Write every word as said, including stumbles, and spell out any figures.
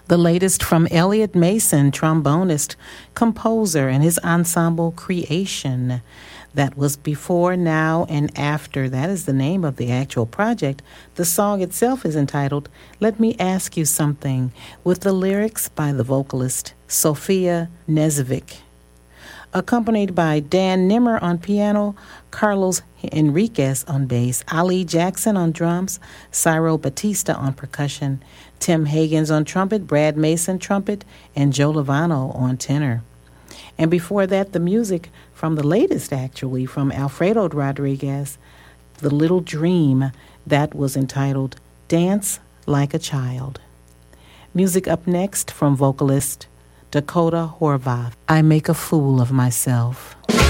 The latest from Elliot Mason, trombonist, composer, and his ensemble Creation. That was Before, Now, and After. That is the name of the actual project. The song itself is entitled Let Me Ask You Something, with the lyrics by the vocalist Sophia Nezovic. Accompanied by Dan Nimmer on piano, Carlos Enriquez on bass, Ali Jackson on drums, Cyril Batista on percussion, Tim Higgins on trumpet, Brad Mason trumpet, and Joe Lovano on tenor. And before that, the music from the latest, actually, from Alfredo Rodriguez, The Little Dream, that was entitled Dance Like a Child. Music up next from vocalist Dakota Horvath, I Make a Fool of Myself.